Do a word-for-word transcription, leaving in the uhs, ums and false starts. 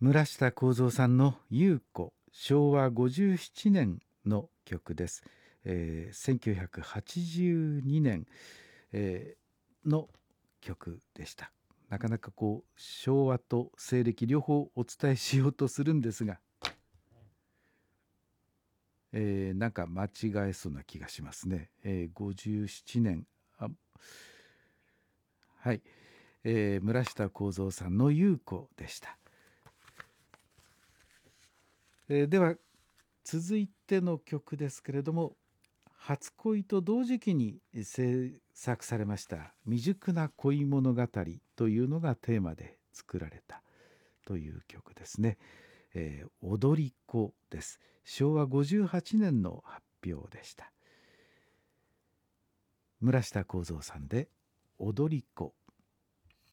村下幸三さんの優子、しょうわごじゅうななねんの曲です。えー、せんきゅうひゃくはちじゅうにねん、えーの曲でした。なかなかこう昭和と西暦両方お伝えしようとするんですが、えーなんか間違えそうな気がしますね。えー、ごじゅうななねん、あ、はい、えー村下幸三さんの優子でした。えーでは続いての曲ですけれども、初恋と同時期に制作されました未熟な恋物語というのがテーマで作られたという曲ですね。えー踊り子です。しょうわごじゅうはちねんの発表でした。村下幸三さんで踊り子。